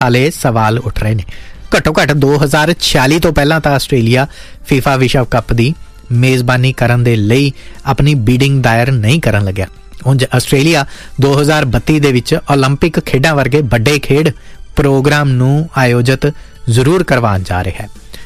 वाले सवाल उठ रहे हैं। घट्टो घट्ट 2046 तो पहला तो आस्ट्रेलिया फीफा विश्व कप की मेज़बानी करन दे लई अपनी बीडिंग दायर नहीं करन लग्या। ਉਂਝ ਆਸਟ੍ਰੇਲੀਆ 2032 ਦੇ ਵਿੱਚ ਓਲੰਪਿਕ ਖੇਡਾਂ ਵਰਗੇ ਵੱਡੇ ਖੇਡ ਪ੍ਰੋਗਰਾਮ ਨੂੰ ਆਯੋਜਿਤ ਜ਼ਰੂਰ ਕਰਵਾਉਣ ਜਾ ਰਿਹਾ ਹੈ।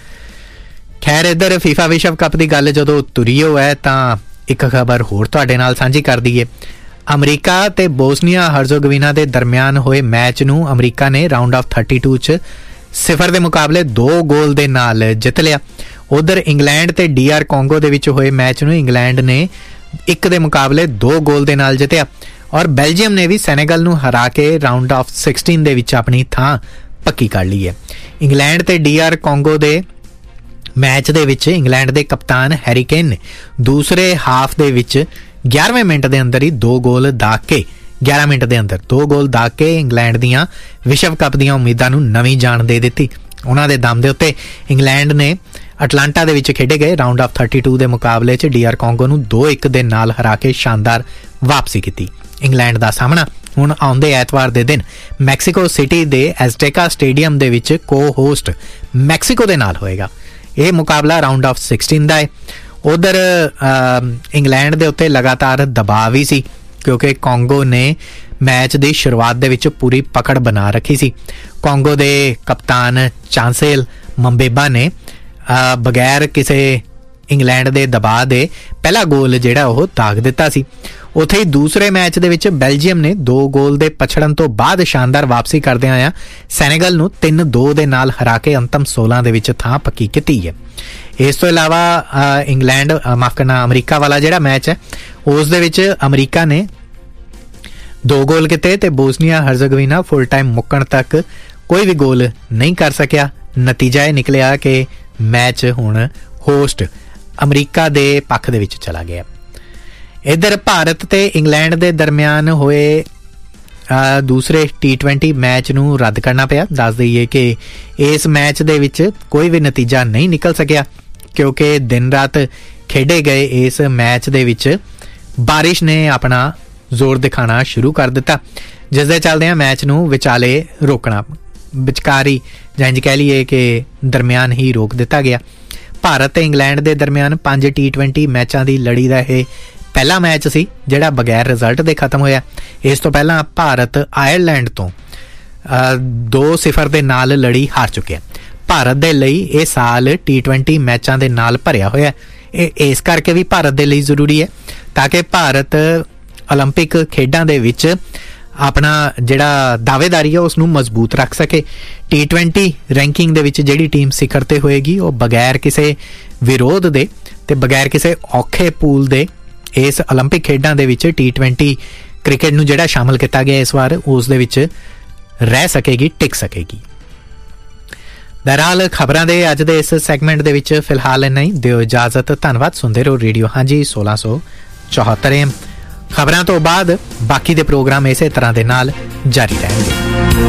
ਖੈਰ ਇੱਧਰ ਫੀਫਾ ਵਿਸ਼ਵ ਕੱਪ ਦੀ ਗੱਲ ਜਦੋਂ ਤੁਰੀ ਹੋ ਹੈ ਤਾਂ ਇੱਕ ਖਬਰ ਹੋਰ ਤੁਹਾਡੇ ਨਾਲ ਸਾਂਝੀ ਕਰ ਦਈਏ। ਅਮਰੀਕਾ ਤੇ ਬੋਸਨੀਆ ਹਰਜ਼ੋਗੋਵੀਨਾ ਦੇ ਦਰਮਿਆਨ ਹੋਏ ਮੈਚ ਨੂੰ ਅਮਰੀਕਾ ਨੇ ਰਾਊਂਡ ਆਫ 32 'ਚ 0 ਦੇ ਮੁਕਾਬਲੇ 2 ਗੋਲ ਦੇ ਨਾਲ ਜਿੱਤ ਲਿਆ। ਉਧਰ ਇੰਗਲੈਂਡ ਤੇ DR ਕੋਂਗੋ ਦੇ ਵਿੱਚ ਹੋਏ ਮੈਚ ਨੂੰ ਇੰਗਲੈਂਡ ਨੇ 1 ਦੇ ਮੁਕਾਬਲੇ 2 ਗੋਲ ਦੇ ਨਾਲ ਜਿੱਤਿਆ ਔਰ ਬੈਲਜੀਅਮ ਨੇ ਵੀ ਸੈਨੇਗਲ ਨੂੰ ਹਰਾ ਕੇ ਰਾਊਂਡ ਆਫ 16 ਦੇ ਵਿੱਚ ਆਪਣੀ ਥਾਂ ਪੱਕੀ ਕਰ ਲਈ ਹੈ। ਇੰਗਲੈਂਡ ਤੇ DR ਕੋਂਗੋ ਦੇ ਮੈਚ ਦੇ ਵਿੱਚ ਇੰਗਲੈਂਡ ਦੇ ਕਪਤਾਨ ਹੈਰੀ ਕੇਨ ਨੇ ਦੂਸਰੇ ਹਾਫ ਦੇ ਵਿੱਚ 11ਵੇਂ ਮਿੰਟ ਦੇ ਅੰਦਰ ਹੀ 2 ਗੋਲ ਦਾਗ ਕੇ 11 ਮਿੰਟ ਦੇ ਅੰਦਰ 2 ਗੋਲ ਦਾਗ ਕੇ ਇੰਗਲੈਂਡ ਦੀਆਂ ਵਿਸ਼ਵ ਕੱਪ ਦੀਆਂ ਉਮੀਦਾਂ ਨੂੰ ਨਵੀਂ ਜਾਣ ਦੇ ਦਿੱਤੀ। ਉਹਨਾਂ ਦੇ ਦਮ ਦੇ ਉੱਤੇ ਇੰਗਲੈਂਡ ਨੇ ਅਟਲਾਂਟਾ ਦੇ ਵਿੱਚ ਖੇਡੇ ਗਏ ਰਾਊਂਡ ਆਫ 32 ਦੇ ਮੁਕਾਬਲੇ 'ਚ DR ਕੋਂਗੋ ਨੂੰ 2-1 ਦੇ ਨਾਲ ਹਰਾ ਕੇ ਸ਼ਾਨਦਾਰ ਵਾਪਸੀ ਕੀਤੀ। ਇੰਗਲੈਂਡ ਦਾ ਸਾਹਮਣਾ ਹੁਣ ਆਉਂਦੇ ਐਤਵਾਰ ਦੇ ਦਿਨ ਮੈਕਸੀਕੋ ਸਿਟੀ ਦੇ ਐਜ਼ਟੇਕਾ ਸਟੇਡੀਅਮ ਦੇ ਵਿੱਚ ਕੋ-ਹੋਸਟ ਮੈਕਸੀਕੋ ਦੇ ਨਾਲ ਹੋਏਗਾ। ਇਹ ਮੁਕਾਬਲਾ ਰਾਊਂਡ ਆਫ 16 ਦਾ ਹੈ। ਉਧਰ ਇੰਗਲੈਂਡ ਦੇ ਉੱਤੇ ਲਗਾਤਾਰ ਦਬਾਅ ਵੀ ਸੀ ਕਿਉਂਕਿ ਕੋਂਗੋ ਨੇ ਮੈਚ ਦੀ ਸ਼ੁਰੂਆਤ ਦੇ ਵਿੱਚ ਪੂਰੀ ਪਕੜ ਬਣਾ ਰੱਖੀ ਸੀ। ਕੋਂਗੋ ਦੇ ਕਪਤਾਨ ਚਾਂਸੇਲ ਮੰਬੇਬਾ ਨੇ ਬਗੈਰ ਕਿਸੇ ਇੰਗਲੈਂਡ ਦੇ ਦਬਾਅ ਦੇ ਪਹਿਲਾ ਗੋਲ ਜਿਹੜਾ ਉਹ ਦਾਗ ਦਿੱਤਾ ਸੀ। ਉੱਥੇ ਹੀ ਦੂਸਰੇ ਮੈਚ ਦੇ ਵਿੱਚ ਬੈਲਜੀਅਮ ਨੇ 2 ਗੋਲ ਦੇ ਪਛੜਨ ਤੋਂ ਬਾਅਦ ਸ਼ਾਨਦਾਰ ਵਾਪਸੀ ਕਰਦਿਆਂ ਆਇਆ ਸੈਨੇਗਲ ਨੂੰ 3-2 ਦੇ ਨਾਲ ਹਰਾ ਕੇ ਅੰਤਮ 16 ਦੇ ਵਿੱਚ ਥਾਂ ਪੱਕੀ ਕੀਤੀ ਹੈ। ਇਸ ਤੋਂ ਇਲਾਵਾ ਇੰਗਲੈਂਡ ਮਾਫ ਕਰਨਾ ਅਮਰੀਕਾ ਵਾਲਾ ਜਿਹੜਾ ਮੈਚ ਹੈ ਉਸ ਦੇ ਵਿੱਚ ਅਮਰੀਕਾ ਨੇ 2 ਗੋਲ ਕੀਤੇ ਤੇ ਬੋਸਨੀਆ ਹਰਜ਼ੋਗੋਵੀਨਾ ਫੁੱਲ ਟਾਈਮ ਮੁੱਕਣ ਤੱਕ ਕੋਈ ਵੀ ਗੋਲ ਨਹੀਂ ਕਰ ਸਕਿਆ। ਨਤੀਜਾ ਇਹ ਨਿਕਲਿਆ ਕਿ ਮੈਚ ਹੁਣ ਹੋਸਟ ਅਮਰੀਕਾ ਦੇ ਪੱਖ ਦੇ ਵਿੱਚ ਚਲਾ ਗਿਆ। ਇੱਧਰ ਭਾਰਤ ਤੇ ਇੰਗਲੈਂਡ ਦੇ ਦਰਮਿਆਨ ਹੋਏ ਦੂਸਰੇ T20 ਮੈਚ ਨੂੰ ਰੱਦ ਕਰਨਾ ਪਿਆ। ਦੱਸ ਦਈਏ ਕਿ ਇਸ ਮੈਚ ਦੇ ਵਿੱਚ ਕੋਈ ਵੀ ਨਤੀਜਾ ਨਹੀਂ ਨਿਕਲ ਸਕਿਆ ਕਿਉਂਕਿ ਦਿਨ ਰਾਤ ਖੇਡੇ ਗਏ ਇਸ ਮੈਚ ਦੇ ਵਿੱਚ ਬਾਰਿਸ਼ ਨੇ ਆਪਣਾ ਜ਼ੋਰ ਦਿਖਾਉਣਾ ਸ਼ੁਰੂ ਕਰ ਦਿੱਤਾ ਜਿਸ ਦੇ ਚੱਲਦਿਆਂ ਮੈਚ ਨੂੰ ਵਿਚਾਲੇ ਰੋਕਣਾ ਵਿਚਕਾਰੀ ਜਾਂ ਇੰਝ ਕਹਿ ਲਈਏ ਕਿ ਦਰਮਿਆਨ ਹੀ ਰੋਕ ਦਿੱਤਾ ਗਿਆ। ਭਾਰਤ ਤੇ ਇੰਗਲੈਂਡ ਦੇ ਦਰਮਿਆਨ 5 T20 ਮੈਚਾਂ ਦੀ ਲੜੀ ਦਾ ਇਹ ਪਹਿਲਾ ਮੈਚ ਸੀ ਜਿਹੜਾ ਬਗੈਰ ਰਿਜ਼ਲਟ ਦੇ ਖਤਮ ਹੋਇਆ। ਇਸ ਤੋਂ ਪਹਿਲਾਂ ਭਾਰਤ ਆਇਰਲੈਂਡ ਤੋਂ 2-0 ਦੇ ਨਾਲ ਲੜੀ ਹਾਰ ਚੁੱਕਿਆ। ਭਾਰਤ ਦੇ ਲਈ ਇਹ ਸਾਲ T20 ਮੈਚਾਂ ਦੇ ਨਾਲ ਭਰਿਆ ਹੋਇਆ। ਇਹ ਇਸ ਕਰਕੇ ਵੀ ਭਾਰਤ ਦੇ ਲਈ ਜ਼ਰੂਰੀ ਹੈ ਤਾਂ ਕਿ ਭਾਰਤ ਓਲੰਪਿਕ ਖੇਡਾਂ ਦੇ ਵਿੱਚ ਆਪਣਾ ਜਿਹੜਾ ਦਾਅਵੇਦਾਰੀ ਹੈ ਉਸ ਨੂੰ ਮਜ਼ਬੂਤ ਰੱਖ ਸਕੇ। T20 ਰੈਂਕਿੰਗ ਦੇ ਵਿੱਚ ਜਿਹੜੀ ਟੀਮ ਸਿਖਰ ਤੇ ਹੋਏਗੀ ਉਹ ਬਗੈਰ ਕਿਸੇ ਵਿਰੋਧ ਦੇ ਤੇ ਬਗੈਰ ਕਿਸੇ ਔਖੇ ਪੂਲ ਦੇ ਇਸ ਓਲੰਪਿਕ ਖੇਡਾਂ ਦੇ ਵਿੱਚ T20 ਕ੍ਰਿਕਟ ਨੂੰ ਜਿਹੜਾ ਸ਼ਾਮਲ ਕੀਤਾ ਗਿਆ ਇਸ ਵਾਰ ਉਸ ਦੇ ਵਿੱਚ ਰਹਿ ਸਕੇਗੀ, ਟਿਕ ਸਕੇਗੀ। ਬਹਰਹਾਲ ਖਬਰਾਂ ਦੇ ਅੱਜ ਦੇ ਇਸ ਸੈਗਮੈਂਟ ਦੇ ਵਿੱਚ ਫਿਲਹਾਲ ਇੰਨਾ ਹੀ। ਦਿਓ ਇਜਾਜ਼ਤ। ਧੰਨਵਾਦ। ਸੁਣਦੇ ਰਹੋ ਰੇਡੀਓ ਹਾਂਜੀ 1674 AM। ਖਬਰਾਂ ਤੋਂ ਬਾਅਦ ਬਾਕੀ ਦੇ ਪ੍ਰੋਗਰਾਮ ਇਸੇ ਤਰ੍ਹਾਂ ਦੇ ਨਾਲ ਜਾਰੀ ਰਹਿਣਗੇ।